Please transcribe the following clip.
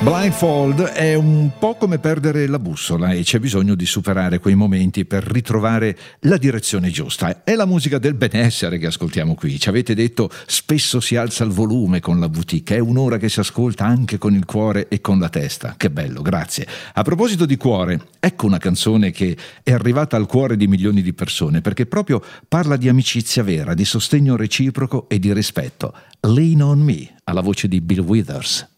Blindfold è un po' come perdere la bussola e c'è bisogno di superare quei momenti per ritrovare la direzione giusta. È la musica del benessere che ascoltiamo qui. Ci avete detto spesso si alza il volume con la boutique, è un'ora che si ascolta anche con il cuore e con la testa. Che bello, grazie. A proposito di cuore, ecco una canzone che è arrivata al cuore di milioni di persone perché proprio parla di amicizia vera, di sostegno reciproco e di rispetto. Lean on Me, alla voce di Bill Withers.